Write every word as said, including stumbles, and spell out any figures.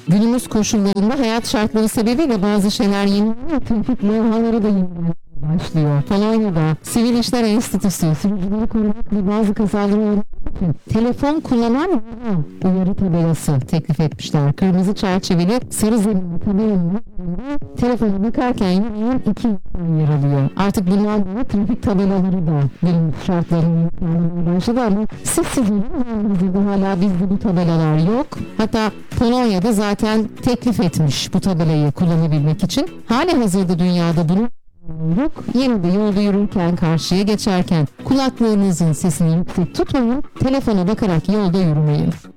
Günümüz koşullarında hayat şartları sebebiyle bazı şeyler yenileniyor. Trafik levhaları da yenileniyor başlıyor. Polonya'da Sivil İşler Enstitüsü sürücüleri korumak ve bazı kazaları önlemek için telefon kullanan uyarı tabelası teklif etmişler. Kırmızı çerçeveli sarı zeminli tabelanın telefona bakarken yürüyen iki insan yer alıyor. Artık bundan sonra trafik tabelaları da günümüz şartlarını yıkmaya başladı ama sessiz olun. Hazırda hala bizde bu tabelalar yok. Hatta Polonya'da zaten teklif etmiş bu tabelayı kullanabilmek için. Hali hazırda dünyada bunu yok. Yine de yolda yürürken, karşıya geçerken kulaklığınızın sesini yüksek tutmayın, telefona bakarak yolda yürümeyin.